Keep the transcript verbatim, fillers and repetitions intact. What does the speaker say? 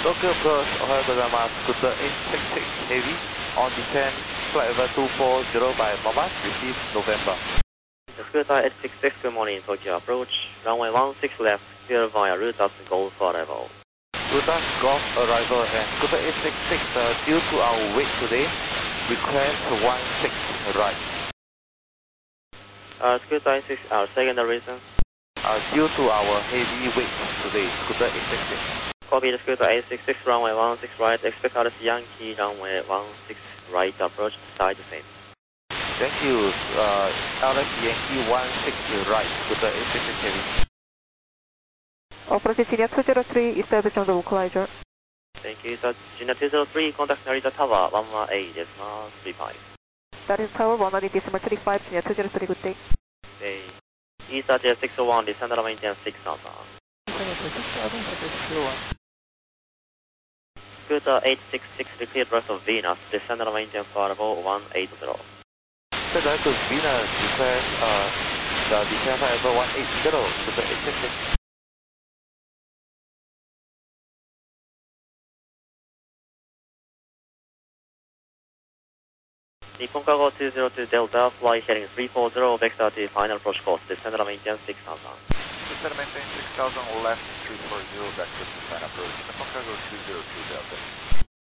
Tokyo approach, Ohio gozaimasu, Scooter eight six six Heavy, on descent, flight level two four zero by Mama, receive November. Scooter eight six six, good morning, Tokyo approach, runway one six left, clear via route up to Golf arrival. Route up Golf arrival and Scooter eight six six, uh, due to our wait today, request one six right. Uh, Scooter eight six, our secondary reason? Uh, due to our heavy weight today, Scooter eight six six. Copy the Scooter eight six six, runway one six right, expect Alice Yankee, runway one six right, approach side descent. Thank you, uh, Alice Yankee one six right, Scooter eight six six Heavy. Approach Senior two zero three, establishment of localizer. Thank you, sir. Senior two zero three, contact Narita Tower, one one eight, decimal three five. That is Tower one one eight, decimal three five, Senior two zero three, good day. Okay. East R T S six oh one, descend runway maintain six thousand. Scooter eight six six, repeat rest of Venus, descend runway maintain for level one eight zero. Set to Venus, request uh, the descent flight level one eight zero, Scooter eight six six. Nippon Cargo two zero two Delta, fly heading three four zero, vector to final approach course, descend runway maintain six thousand. Descend maintain six thousand, left three four zero, vector to final approach, Nippon Cargo two zero two Delta.